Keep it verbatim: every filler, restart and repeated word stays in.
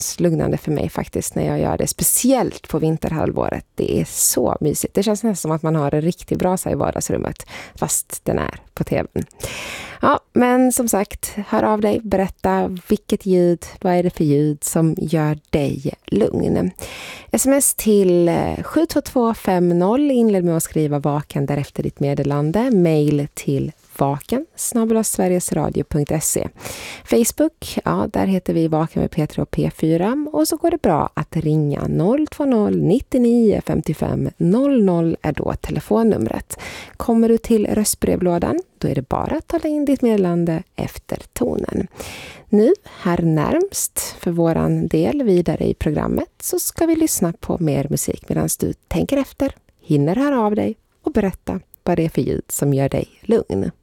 lugnande för mig faktiskt när jag gör det. Speciellt på vinterhalvåret. Det är så mysigt. Det känns nästan som att man har en riktigt brasa i vardagsrummet. Fast den är på tvn. Ja, men som sagt, hör av dig. Berätta vilket ljud, vad är det för ljud som gör dig lugn. Sms till sju två två fem noll. Inled med att skriva vaken därefter ditt meddelande. Mail till vaken snabel-a sverigesradio punkt se. Facebook, ja, där heter vi Vaken med Petra och P fyra. Och så går det bra att ringa noll två noll nittionio femtiofem noll noll är då telefonnumret. Kommer du till röstbrevlådan, då är det bara att tala in ditt meddelande efter tonen. Nu, här närmst för våran del vidare i programmet, så ska vi lyssna på mer musik medan du tänker efter, hinner höra av dig och berätta vad det är för ljud som gör dig lugn.